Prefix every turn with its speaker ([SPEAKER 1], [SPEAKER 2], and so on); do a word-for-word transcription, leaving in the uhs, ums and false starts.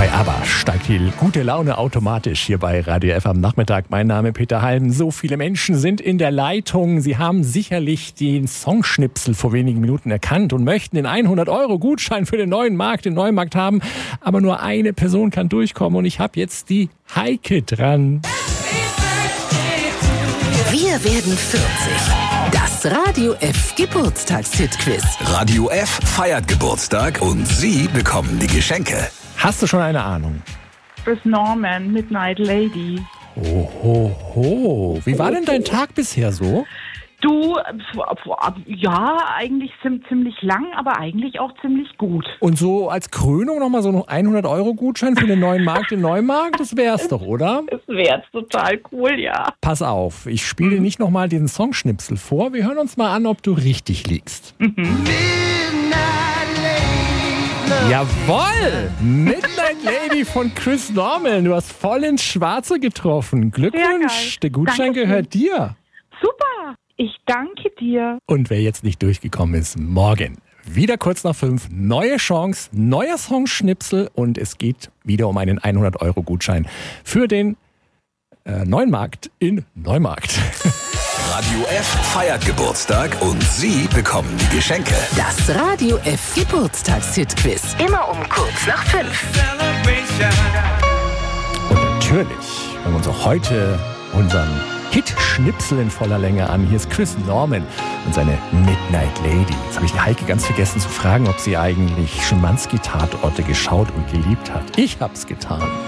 [SPEAKER 1] Bei ABBA steigt die gute Laune automatisch hier bei Radio F am Nachmittag. Mein Name Peter Halm. So viele Menschen sind in der Leitung. Sie haben sicherlich den Songschnipsel vor wenigen Minuten erkannt und möchten den hundert Euro Gutschein für den neuen Markt, den neuen Markt haben. Aber nur eine Person kann durchkommen und ich habe jetzt die Heike dran.
[SPEAKER 2] Wir werden vierzig. Das Radio F Geburtstagshit-Quiz.
[SPEAKER 3] Radio F feiert Geburtstag und Sie bekommen die Geschenke.
[SPEAKER 1] Hast du schon eine Ahnung?
[SPEAKER 4] Chris Norman, Midnight Lady.
[SPEAKER 1] Ohoho. Wie war denn dein Tag bisher so?
[SPEAKER 4] Du, ja, eigentlich ziemlich lang, aber eigentlich auch ziemlich gut.
[SPEAKER 1] Und so als Krönung nochmal so einen hundert Euro Gutschein für den neuen Markt, den Neumarkt? Das wär's doch, oder?
[SPEAKER 4] Das wär's total cool, ja.
[SPEAKER 1] Pass auf, ich spiele mhm. nicht nochmal diesen Songschnipsel vor. Wir hören uns mal an, ob du richtig liegst. Mhm. Jawohl! Midnight Lady von Chris Norman. Du hast voll ins Schwarze getroffen. Glückwunsch, der Gutschein Danke. Gehört dir.
[SPEAKER 4] Super, ich danke dir.
[SPEAKER 1] Und wer jetzt nicht durchgekommen ist, morgen wieder kurz nach fünf, neue Chance, neuer Songschnipsel und es geht wieder um einen hundert Euro Gutschein für den äh, neuen Markt in Neumarkt.
[SPEAKER 3] Radio F feiert Geburtstag und Sie bekommen die Geschenke.
[SPEAKER 2] Das Radio F Geburtstagshit-Quiz. Immer um kurz nach fünf.
[SPEAKER 1] Und natürlich hören wir uns auch heute unseren Hit-Schnipsel in voller Länge an. Hier ist Chris Norman und seine Midnight Lady. Jetzt habe ich die Heike ganz vergessen zu fragen, ob sie eigentlich Schimanski-Tatorte geschaut und geliebt hat. Ich hab's getan.